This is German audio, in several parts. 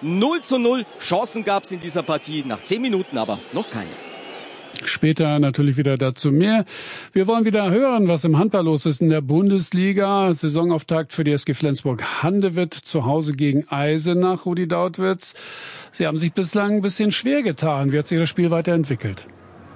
0:0. Chancen gab es in dieser Partie nach 10 Minuten, aber noch keine. Später natürlich wieder dazu mehr. Wir wollen wieder hören, was im Handball los ist in der Bundesliga. Saisonauftakt für die SG Flensburg-Handewitt zu Hause gegen Eisenach, Rudi Dautwitz. Sie haben sich bislang ein bisschen schwer getan. Wie hat sich das Spiel weiterentwickelt?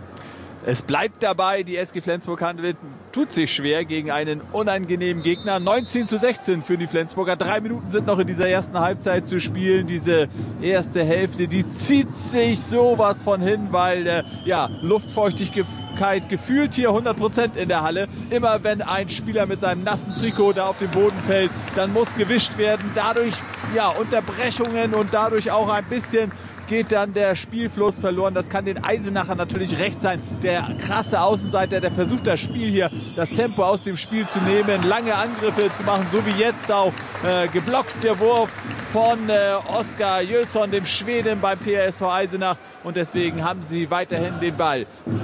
Es bleibt dabei, die SG Flensburg-Handewitt tut sich schwer gegen einen unangenehmen Gegner. 19:16 für die Flensburger. 3 Minuten sind noch in dieser ersten Halbzeit zu spielen. Diese erste Hälfte, die zieht sich sowas von hin, weil Luftfeuchtigkeit gefühlt hier 100% in der Halle. Immer wenn ein Spieler mit seinem nassen Trikot da auf den Boden fällt, dann muss gewischt werden. Dadurch Unterbrechungen und dadurch auch ein bisschen geht dann der Spielfluss verloren. Das kann den Eisenacher natürlich recht sein. Der krasse Außenseiter, der versucht das Spiel hier, das Tempo aus dem Spiel zu nehmen, lange Angriffe zu machen, so wie jetzt auch geblockt der Wurf von Oskar Jönsson, dem Schweden beim THSV Eisenach. Und deswegen haben sie weiterhin den Ball.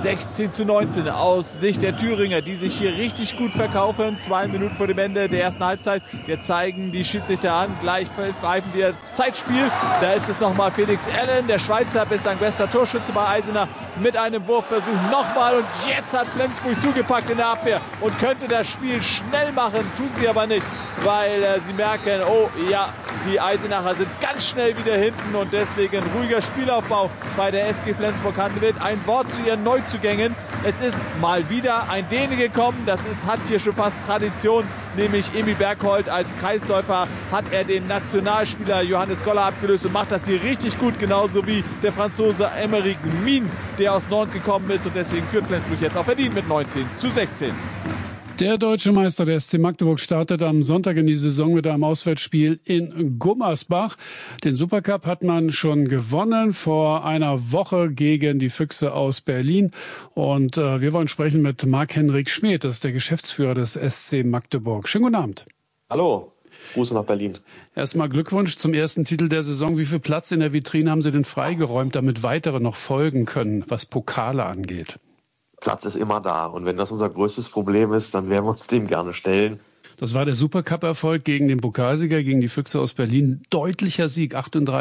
16:19 aus Sicht der Thüringer, die sich hier richtig gut verkaufen. 2 Minuten vor dem Ende der ersten Halbzeit. Wir zeigen die Schiedsrichter an. Gleich pfeifen wir Zeitspiel. Da ist es nochmal Felix Allen, der Schweizer, bislang bester Torschütze bei Eisenach, mit einem Wurfversuch nochmal. Und jetzt hat Flensburg zugepackt in der Abwehr und könnte das Spiel schnell machen. Tun sie aber nicht, weil sie merken, die Eisenacher sind ganz schnell wieder hinten und deswegen ruhiger Spielaufbau bei der SG Flensburg-Handewitt. Ein Wort zu ihren Neuzugängen. Es ist mal wieder ein Däne gekommen. Das hat hier schon fast Tradition, nämlich Emil Berghold. Als Kreisläufer hat er den Nationalspieler Johannes Goller abgelöst und macht das hier richtig gut, genauso wie der Franzose Aymeric Min, der aus Nantes gekommen ist. Und deswegen führt Flensburg jetzt auch verdient mit 19:16. Der deutsche Meister der SC Magdeburg startet am Sonntag in die Saison mit einem Auswärtsspiel in Gummersbach. Den Supercup hat man schon gewonnen vor einer Woche gegen die Füchse aus Berlin. Und wir wollen sprechen mit Marc-Henrik Schmid, das ist der Geschäftsführer des SC Magdeburg. Schönen guten Abend. Hallo, Grüße nach Berlin. Erstmal Glückwunsch zum ersten Titel der Saison. Wie viel Platz in der Vitrine haben Sie denn freigeräumt, damit weitere noch folgen können, was Pokale angeht? Platz ist immer da. Und wenn das unser größtes Problem ist, dann werden wir uns dem gerne stellen. Das war der Supercup-Erfolg gegen den Pokalsieger, gegen die Füchse aus Berlin. Deutlicher Sieg,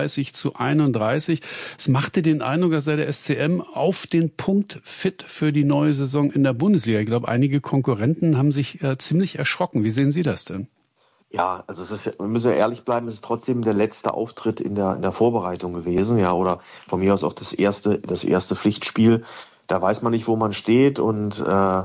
38:31. Es machte den Eindruck, als sei der SCM auf den Punkt fit für die neue Saison in der Bundesliga. Ich glaube, einige Konkurrenten haben sich ziemlich erschrocken. Wie sehen Sie das denn? Ja, also wir müssen ja ehrlich bleiben, es ist trotzdem der letzte Auftritt in der Vorbereitung gewesen, ja, oder von mir aus auch das erste Pflichtspiel. Da weiß man nicht, wo man steht und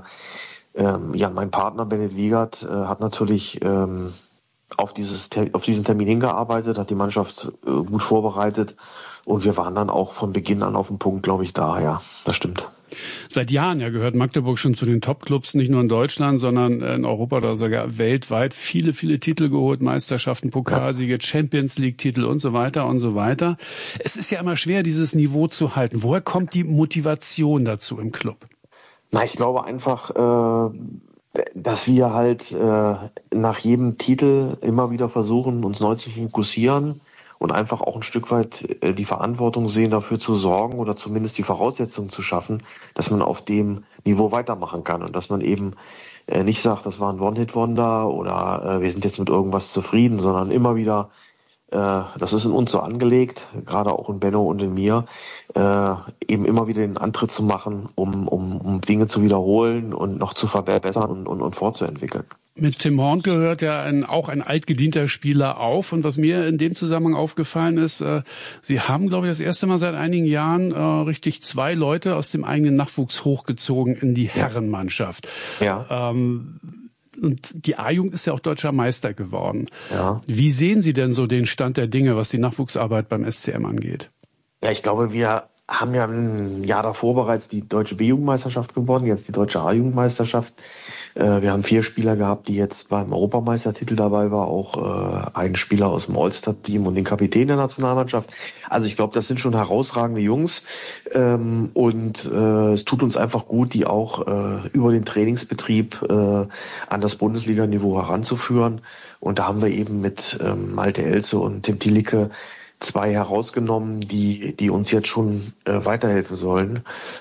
mein Partner Bennett Wiegert hat natürlich auf diesen Termin hingearbeitet, hat die Mannschaft gut vorbereitet und wir waren dann auch von Beginn an auf dem Punkt, glaube ich, da, ja, das stimmt. Seit Jahren gehört Magdeburg schon zu den Top-Clubs, nicht nur in Deutschland, sondern in Europa oder sogar weltweit. Viele Titel geholt, Meisterschaften, Pokalsiege, Champions-League-Titel und so weiter und so weiter. Es ist ja immer schwer, dieses Niveau zu halten. Woher kommt die Motivation dazu im Club? Ich glaube einfach, dass wir halt nach jedem Titel immer wieder versuchen, uns neu zu fokussieren und einfach auch ein Stück weit die Verantwortung sehen, dafür zu sorgen oder zumindest die Voraussetzungen zu schaffen, dass man auf dem Niveau weitermachen kann und dass man eben nicht sagt, das war ein One-Hit-Wonder oder wir sind jetzt mit irgendwas zufrieden, sondern immer wieder, das ist in uns so angelegt, gerade auch in Benno und in mir, eben immer wieder den Antritt zu machen, um Dinge zu wiederholen und noch zu verbessern und fortzuentwickeln. Mit Tim Horn gehört ja auch ein altgedienter Spieler auf. Und was mir in dem Zusammenhang aufgefallen ist, Sie haben, glaube ich, das erste Mal seit einigen Jahren richtig 2 Leute aus dem eigenen Nachwuchs hochgezogen in die Herrenmannschaft. Ja. Und die A-Jugend ist ja auch deutscher Meister geworden. Ja. Wie sehen Sie denn so den Stand der Dinge, was die Nachwuchsarbeit beim SCM angeht? Ja, ich glaube, wir haben ja ein Jahr davor bereits die deutsche B-Jugendmeisterschaft gewonnen, jetzt die deutsche A-Jugendmeisterschaft. Wir haben 4 Spieler gehabt, die jetzt beim Europameistertitel dabei war, auch einen Spieler aus dem All-Star-Team und den Kapitän der Nationalmannschaft. Also ich glaube, das sind schon herausragende Jungs und es tut uns einfach gut, die auch über den Trainingsbetrieb an das Bundesliga-Niveau heranzuführen. Und da haben wir eben mit Malte Elze und Tim Thielicke 2 herausgenommen, die uns jetzt schon weiterhelfen sollen.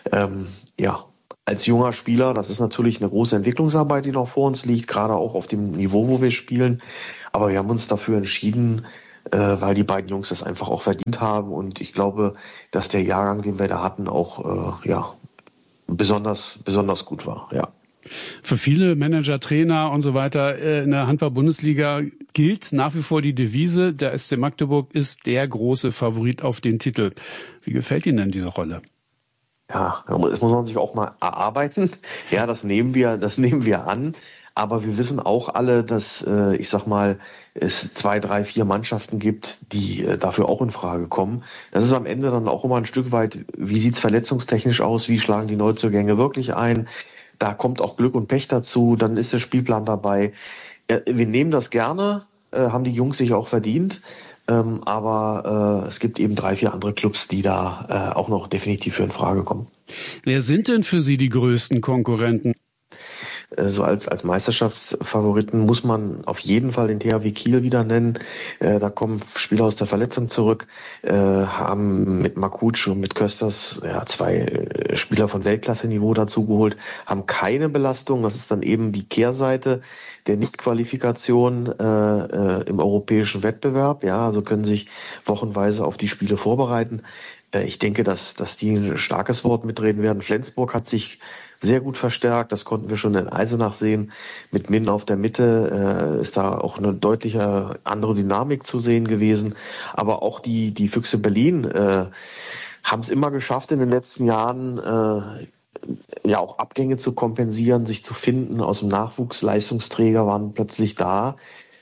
Als junger Spieler, das ist natürlich eine große Entwicklungsarbeit, die noch vor uns liegt, gerade auch auf dem Niveau, wo wir spielen. Aber wir haben uns dafür entschieden, weil die beiden Jungs das einfach auch verdient haben. Und ich glaube, dass der Jahrgang, den wir da hatten, auch besonders gut war. Ja. Für viele Manager, Trainer und so weiter in der Handball-Bundesliga gilt nach wie vor die Devise, der SC Magdeburg ist der große Favorit auf den Titel. Wie gefällt Ihnen denn diese Rolle? Ja, das muss man sich auch mal erarbeiten. Ja, das nehmen wir an. Aber wir wissen auch alle, dass, es 2, 3, 4 Mannschaften gibt, die dafür auch in Frage kommen. Das ist am Ende dann auch immer ein Stück weit, wie sieht's verletzungstechnisch aus, wie schlagen die Neuzugänge wirklich ein? Da kommt auch Glück und Pech dazu, dann ist der Spielplan dabei. Ja, wir nehmen das gerne, haben die Jungs sich auch verdient. Aber es gibt eben 3, 4 andere Clubs, die da auch noch definitiv für in Frage kommen. Wer sind denn für Sie die größten Konkurrenten? So als Meisterschaftsfavoriten muss man auf jeden Fall den THW Kiel wieder nennen. Da kommen Spieler aus der Verletzung zurück, haben mit Makuc und mit Kösters 2 Spieler von Weltklasse-Niveau dazugeholt, haben keine Belastung. Das ist dann eben die Kehrseite der Nichtqualifikation im europäischen Wettbewerb. Ja, also können sich wochenweise auf die Spiele vorbereiten. Ich denke, dass die ein starkes Wort mitreden werden. Flensburg hat sich sehr gut verstärkt. Das konnten wir schon in Eisenach sehen. Mit Min auf der Mitte ist da auch eine deutliche andere Dynamik zu sehen gewesen. Aber auch die Füchse Berlin haben es immer geschafft in den letzten Jahren, auch Abgänge zu kompensieren, sich zu finden. Aus dem Nachwuchs Leistungsträger waren plötzlich da.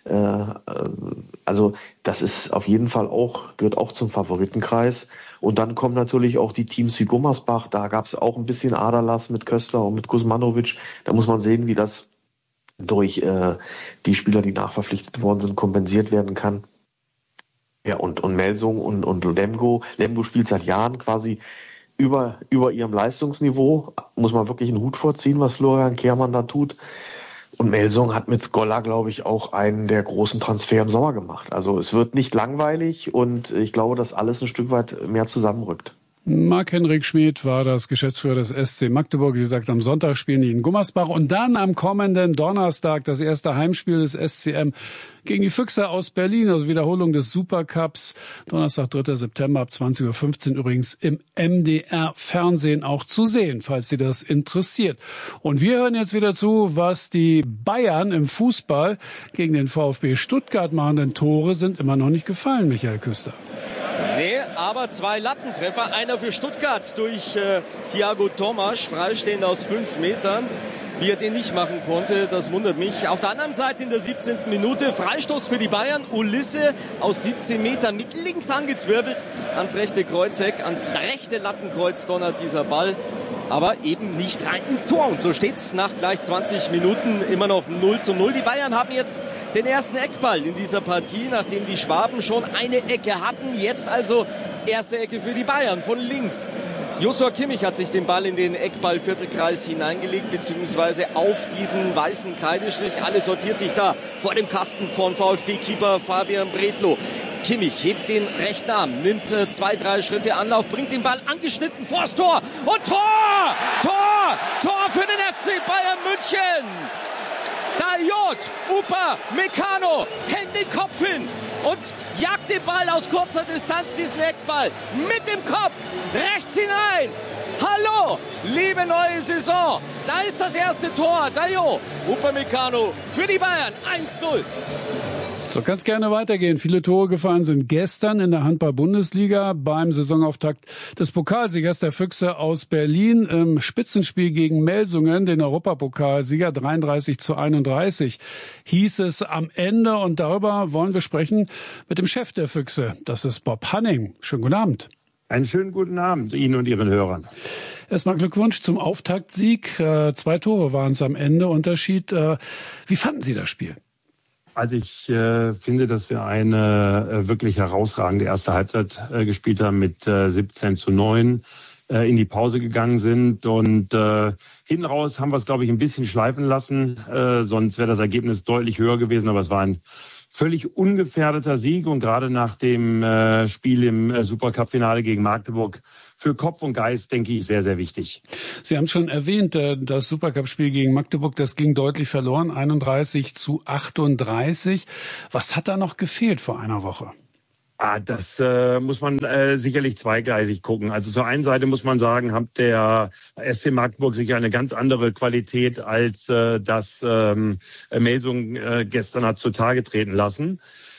Also das ist auf jeden Fall gehört auch zum Favoritenkreis. Und dann kommen natürlich auch die Teams wie Gummersbach. Da gab es auch ein bisschen Aderlass mit Köster und mit Kuzmanovic. Da muss man sehen, wie das durch die Spieler, die nachverpflichtet worden sind, kompensiert werden kann. Ja, und Melsung und Lemgo. Lemgo spielt seit Jahren quasi über ihrem Leistungsniveau. Muss man wirklich einen Hut vorziehen, was Florian Kehrmann da tut. Und Melsung hat mit Golla, glaube ich, auch einen der großen Transfer im Sommer gemacht. Also es wird nicht langweilig und ich glaube, dass alles ein Stück weit mehr zusammenrückt. Marc-Henrik Schmid war das Geschäftsführer des SC Magdeburg. Wie gesagt, am Sonntag spielen die in Gummersbach und dann am kommenden Donnerstag das erste Heimspiel des SCM gegen die Füchse aus Berlin, also Wiederholung des Supercups. Donnerstag, 3. September ab 20.15 Uhr übrigens im MDR-Fernsehen auch zu sehen, falls Sie das interessiert. Und wir hören jetzt wieder zu, was die Bayern im Fußball gegen den VfB Stuttgart machen, denn Tore sind immer noch nicht gefallen, Michael Küster. Nee, aber 2 Lattentreffer. Einer für Stuttgart durch Thiago Tomasch, freistehend aus 5 Metern. Wie er den nicht machen konnte, das wundert mich. Auf der anderen Seite in der 17. Minute Freistoß für die Bayern. Ulisse aus 17 Metern mit links angezwirbelt ans rechte Kreuzeck, ans rechte Lattenkreuz donnert dieser Ball. Aber eben nicht rein ins Tor. Und so steht's nach gleich 20 Minuten immer noch 0:0. Die Bayern haben jetzt den ersten Eckball in dieser Partie, nachdem die Schwaben schon eine Ecke hatten. Jetzt also erste Ecke für die Bayern von links. Joshua Kimmich hat sich den Ball in den Eckball-Viertelkreis hineingelegt, beziehungsweise auf diesen weißen Kreidestrich. Alles sortiert sich da vor dem Kasten von VfB-Keeper Fabian Bredlow. Kimmich hebt den rechten Arm, nimmt 2, 3 Schritte Anlauf, bringt den Ball angeschnitten vors Tor und Tor! Tor! Tor für den FC Bayern München! Dayot Upamecano hält den Kopf hin und jagt den Ball aus kurzer Distanz, diesen Eckball, mit dem Kopf rechts hinein. Hallo, liebe neue Saison. Da ist das erste Tor. Dayot Upamecano für die Bayern 1:0. So kann es gerne weitergehen. Viele Tore gefallen sind gestern in der Handball-Bundesliga beim Saisonauftakt des Pokalsiegers der Füchse aus Berlin im Spitzenspiel gegen Melsungen, den Europapokalsieger 33:31 hieß es am Ende. Und darüber wollen wir sprechen mit dem Chef der Füchse. Das ist Bob Hanning. Schönen guten Abend. Einen schönen guten Abend Ihnen und Ihren Hörern. Erstmal Glückwunsch zum Auftaktsieg. 2 Tore waren es am Ende. Unterschied. Wie fanden Sie das Spiel? Also ich finde, dass wir eine wirklich herausragende erste Halbzeit gespielt haben mit 17:9, in die Pause gegangen sind und hinten raus haben wir es, glaube ich, ein bisschen schleifen lassen, sonst wäre das Ergebnis deutlich höher gewesen, aber es war ein völlig ungefährdeter Sieg und gerade nach dem Spiel im Supercup-Finale gegen Magdeburg für Kopf und Geist, denke ich, sehr, sehr wichtig. Sie haben schon erwähnt, das Supercup-Spiel gegen Magdeburg, das ging deutlich verloren, 31:38. Was hat da noch gefehlt vor einer Woche? Das muss man sicherlich zweigleisig gucken. Also zur einen Seite muss man sagen, hat der SC Magdeburg sicher eine ganz andere Qualität, als das Melsung gestern hat zutage treten lassen.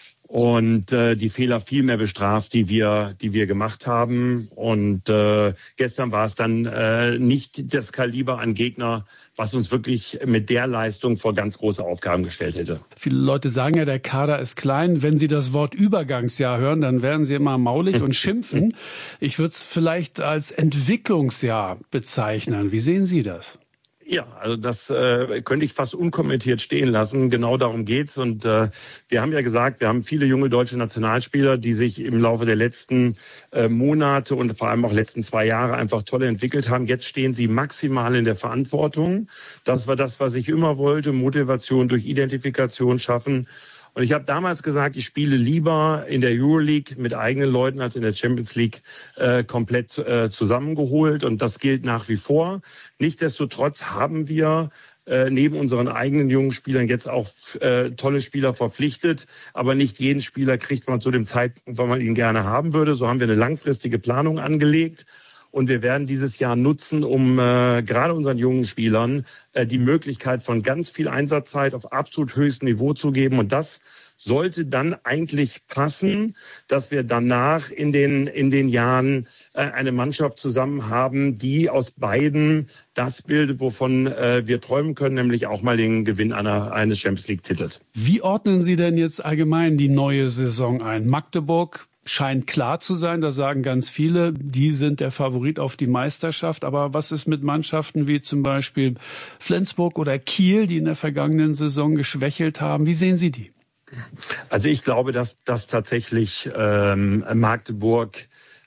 Und die Fehler viel mehr bestraft, die wir gemacht haben. Und gestern war es dann nicht das Kaliber an Gegner, was uns wirklich mit der Leistung vor ganz große Aufgaben gestellt hätte. Viele Leute sagen ja, der Kader ist klein. Wenn Sie das Wort Übergangsjahr hören, dann werden Sie immer maulig und schimpfen. Ich würde es vielleicht als Entwicklungsjahr bezeichnen. Wie sehen Sie das? Ja, also das könnte ich fast unkommentiert stehen lassen. Genau darum geht's. Und wir haben ja gesagt, wir haben viele junge deutsche Nationalspieler, die sich im Laufe der letzten Monate und vor allem auch letzten 2 Jahre einfach toll entwickelt haben. Jetzt stehen sie maximal in der Verantwortung. Das war das, was ich immer wollte. Motivation durch Identifikation schaffen. Und ich habe damals gesagt, ich spiele lieber in der Euroleague mit eigenen Leuten als in der Champions League komplett zusammengeholt. Und das gilt nach wie vor. Nichtsdestotrotz haben wir neben unseren eigenen jungen Spielern jetzt auch tolle Spieler verpflichtet. Aber nicht jeden Spieler kriegt man zu dem Zeitpunkt, wann man ihn gerne haben würde. So haben wir eine langfristige Planung angelegt. Und wir werden dieses Jahr nutzen, um gerade unseren jungen Spielern die Möglichkeit von ganz viel Einsatzzeit auf absolut höchstem Niveau zu geben. Und das sollte dann eigentlich passen, dass wir danach in den Jahren eine Mannschaft zusammen haben, die aus beiden das bildet, wovon wir träumen können, nämlich auch mal den Gewinn eines Champions League-Titels. Wie ordnen Sie denn jetzt allgemein die neue Saison ein? Magdeburg scheint klar zu sein, da sagen ganz viele, die sind der Favorit auf die Meisterschaft. Aber was ist mit Mannschaften wie zum Beispiel Flensburg oder Kiel, die in der vergangenen Saison geschwächelt haben? Wie sehen Sie die? Also ich glaube, dass tatsächlich Magdeburg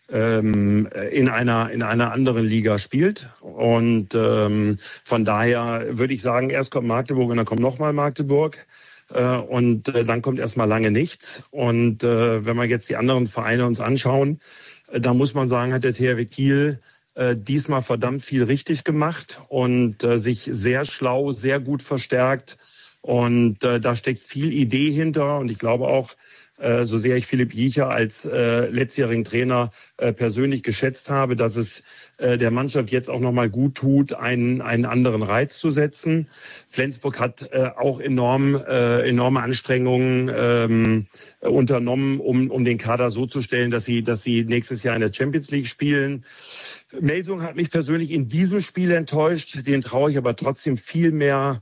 in einer anderen Liga spielt. Und von daher würde ich sagen, erst kommt Magdeburg und dann kommt nochmal Magdeburg. Und dann kommt erstmal lange nichts. Und wenn wir jetzt die anderen Vereine uns anschauen, da muss man sagen, hat der THW Kiel diesmal verdammt viel richtig gemacht und sich sehr schlau, sehr gut verstärkt. Und da steckt viel Idee hinter. Und ich glaube auch, so sehr ich Philipp Jiecher als letztjährigen Trainer persönlich geschätzt habe, dass es der Mannschaft jetzt auch nochmal gut tut, einen anderen Reiz zu setzen. Flensburg hat auch enorme Anstrengungen unternommen, um den Kader so zu stellen, dass sie nächstes Jahr in der Champions League spielen. Melsung hat mich persönlich in diesem Spiel enttäuscht. Den traue ich aber trotzdem viel mehr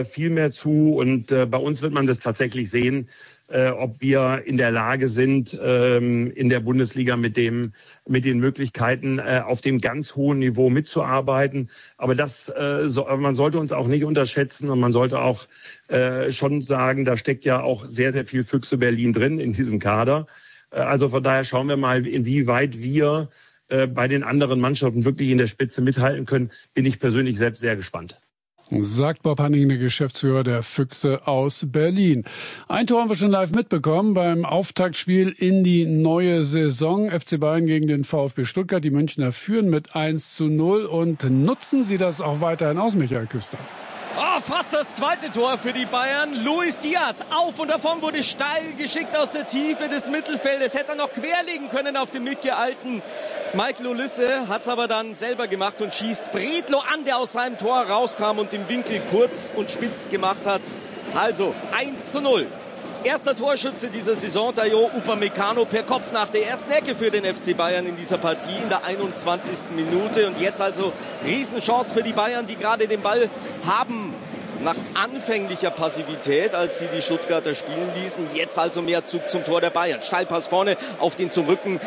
zu. Und bei uns wird man das tatsächlich sehen, ob wir in der Lage sind, in der Bundesliga mit den Möglichkeiten auf dem ganz hohen Niveau mitzuarbeiten. Aber man sollte uns auch nicht unterschätzen und man sollte auch schon sagen, da steckt ja auch sehr, sehr viel Füchse Berlin drin in diesem Kader. Also von daher schauen wir mal, inwieweit wir bei den anderen Mannschaften wirklich in der Spitze mithalten können. Bin ich persönlich selbst sehr gespannt. Sagt Bob Hanning, der Geschäftsführer der Füchse aus Berlin. Ein Tor haben wir schon live mitbekommen beim Auftaktspiel in die neue Saison. FC Bayern gegen den VfB Stuttgart. Die Münchner führen mit 1:0 und nutzen sie das auch weiterhin aus, Michael Küster? Oh, fast das zweite Tor für die Bayern. Luis Diaz auf und davon wurde steil geschickt aus der Tiefe des Mittelfeldes. Hätte er noch querlegen können auf den mitgeeilten Michael Olisse. Hat es aber dann selber gemacht und schießt Bredlo an, der aus seinem Tor rauskam und den Winkel kurz und spitz gemacht hat. Also 1:0. Erster Torschütze dieser Saison, Dayo Upamecano, per Kopf nach der ersten Ecke für den FC Bayern in dieser Partie in der 21. Minute. Und jetzt also Riesenchance für die Bayern, die gerade den Ball haben nach anfänglicher Passivität, als sie die Stuttgarter spielen ließen. Jetzt also mehr Zug zum Tor der Bayern. Steilpass vorne auf den zum Rücken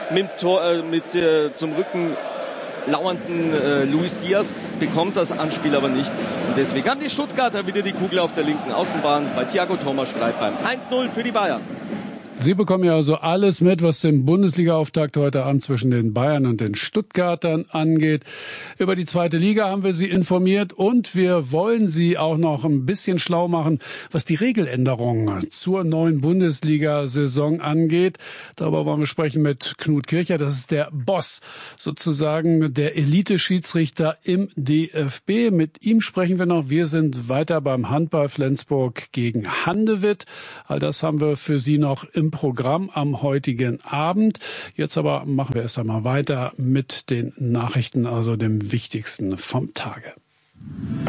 lauernden Luis Diaz, bekommt das Anspiel aber nicht. Und deswegen haben die Stuttgarter wieder die Kugel auf der linken Außenbahn. Bei Thiago Tomasch bleibt beim 1:0 für die Bayern. Sie bekommen ja also alles mit, was den Bundesliga-Auftakt heute Abend zwischen den Bayern und den Stuttgartern angeht. Über die zweite Liga haben wir Sie informiert und wir wollen Sie auch noch ein bisschen schlau machen, was die Regeländerungen zur neuen Bundesliga-Saison angeht. Darüber wollen wir sprechen mit Knut Kircher. Das ist der Boss, sozusagen der Elite-Schiedsrichter im DFB. Mit ihm sprechen wir noch. Wir sind weiter beim Handball Flensburg gegen Handewitt. All das haben wir für Sie noch im im Programm am heutigen Abend. Jetzt aber machen wir erst einmal weiter mit den Nachrichten, also dem Wichtigsten vom Tage.